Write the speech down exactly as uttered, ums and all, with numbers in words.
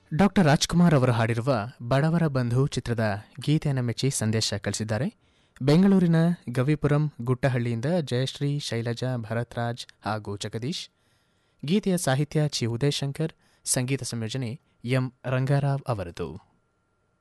Doctor Rajkumar ಅವರು ಹಾಡಿರುವ ಬಡವರ ಬಂಧು ಚಿತ್ರದ ಗೀತೆಯನ್ನು ಮೆಚ್ಚಿ ಸಂದೇಶ ಕಳಿಸಿದ್ದಾರೆ. ಬೆಂಗಳೂರಿನ ಗವಿಪುರಂ ಗುಟ್ಟಹಳ್ಳಿಯಿಂದ ಜಯಶ್ರೀ, ಶೈಲಜಾ, ಭರತ್ರಾಜ್ ಹಾಗೂ ಜಗದೀಶ್. ಗೀತೆಯ ಸಾಹಿತ್ಯ ಚಿ ಉದಯಶಂಕರ್, ಸಂಗೀತ ಸಂಯೋಜನೆ ಎಂ ರಂಗಾರಾವ್ ಅವರದು.